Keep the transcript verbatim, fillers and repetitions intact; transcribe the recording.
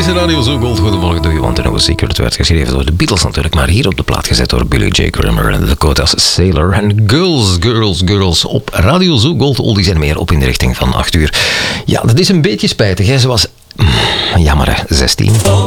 Radio Zo Gold. Goedemorgen, doe je want een Secret werd geschreven door de Beatles natuurlijk, maar hier op de plaat gezet door Billy J. Kramer en de Dakota's Sailor. En Girls, Girls, Girls op Radio Zo Gold. Oldies en meer op in de richting van acht uur. Ja, dat is een beetje spijtig, hè. Ze was, jammer hè, zestien.